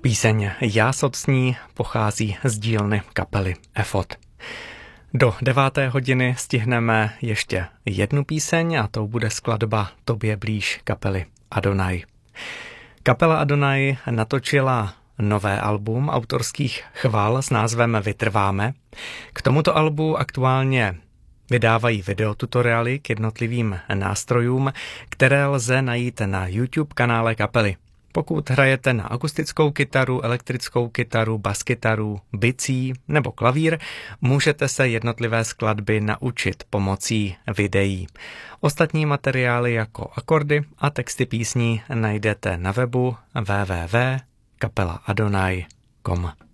Píseň Já socní pochází z dílny kapely Efod. Do 9. hodiny stihneme ještě jednu píseň a to bude skladba Tobě blíž kapely Adonai. Kapela Adonai natočila nové album autorských chval s názvem Vytrváme. K tomuto albu aktuálně vydávají videotutoriály k jednotlivým nástrojům, které lze najít na YouTube kanále kapely. Pokud hrajete na akustickou kytaru, elektrickou kytaru, baskytaru, bicí nebo klavír, můžete se jednotlivé skladby naučit pomocí videí. Ostatní materiály jako akordy a texty písní najdete na webu www.kapelaadonai.com.